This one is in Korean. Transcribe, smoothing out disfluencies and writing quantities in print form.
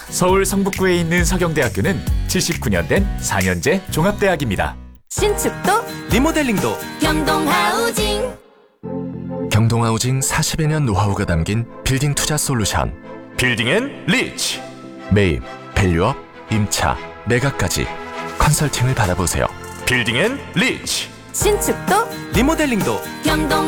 서울 성북구에 있는 서경대학교는 79년 된 4년제 종합대학입니다. 신축도 리모델링도 경동하우징. 경동하우징 40여 년 노하우가 담긴 빌딩 투자 솔루션. 빌딩 앤 리치. 매입, 밸류업, 임차, 매각까지 컨설팅을 받아보세요. 빌딩 앤 리치. 신축도 리모델링도 경동